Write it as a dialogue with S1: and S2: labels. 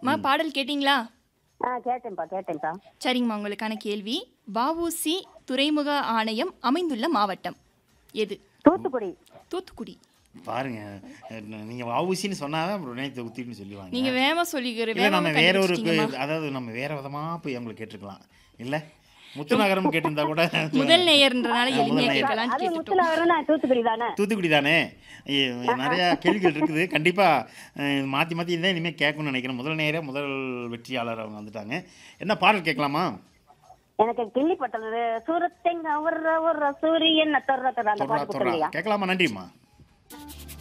S1: பாடல் கேட்டிங்களா?
S2: கேட்டேன்ப்பா.
S1: சரிங்கம்மா, உங்களுக்கான கேள்வி. வஉசி துறைமுக ஆணையம் அமைந்துள்ள மாவட்டம் எது? தூத்துக்குடி.
S3: பாருங்க, நீங்க வஉசின்னு சொன்னாவே உடனே தூத்துக்குடின்னு சொல்லுவாங்க.
S1: நீங்க வேகமா சொல்லிக்கிற
S3: இல்லை, நம்ம வேற ஒரு அதாவது நம்ம வேற விதமாக போய் அவங்களை கேட்டிருக்கலாம். இல்லை, முத்துநகரம் கேட்டிருந்தா கூட
S1: முதல் நேயர்ன்றனால எளிமையா கேட்கலாம்னு கேட்டுட்டோம்.
S3: தூத்துக்குடி தானே. நிறையா கேள்விகள் இருக்குது. கண்டிப்பாக மாற்றி மாற்றி தான் இனிமேல் கேட்கணும்னு நினைக்கிறேன். முதல் நேர முதல் வெற்றியாளர் அவங்க வந்துட்டாங்க. என்ன பாடல் கேட்கலாமா?
S2: எனக்கு கேள்விப்பட்டது சூரத்தெங்க ஒரு சூரியன்
S3: கேட்கலாமா? நன்றிம்மா.